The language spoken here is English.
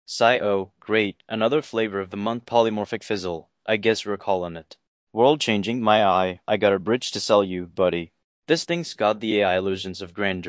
Sigh, oh, great, another flavor of the month polymorphic fizzle. I guess we're calling it. World changing, my eye. I got a bridge to sell you, buddy. This thing's got the AI illusions of grandeur.